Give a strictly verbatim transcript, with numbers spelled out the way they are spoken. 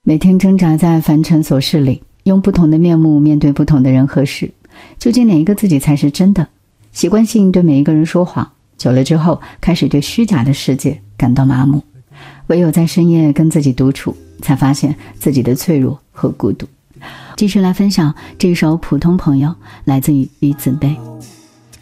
每天挣扎在凡尘琐事里，用不同的面目面对不同的人和事，究竟哪一个自己才是真的？习惯性对每一个人说谎，久了之后开始对虚假的世界感到麻木，唯有在深夜跟自己独处，才发现自己的脆弱和孤独。继续来分享这首《普通朋友》，来自于于子杯。